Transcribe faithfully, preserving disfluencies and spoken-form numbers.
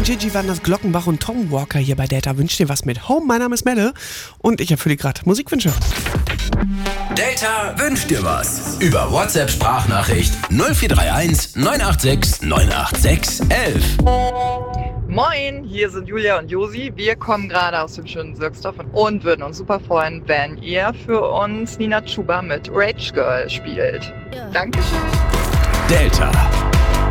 Gigi Wanders, Glockenbach und Tom Walker hier bei Delta Wünscht dir was mit Home. Mein Name ist Melle und ich erfülle gerade Musikwünsche. Delta wünscht dir was. Über WhatsApp-Sprachnachricht null vier drei eins neun acht sechs neun acht sechs eins eins. Moin, hier sind Julia und Josi. Wir kommen gerade aus dem schönen Sirksdorf und würden uns super freuen, wenn ihr für uns Nina Chuba mit Rage Girl spielt. Ja. Dankeschön. Delta.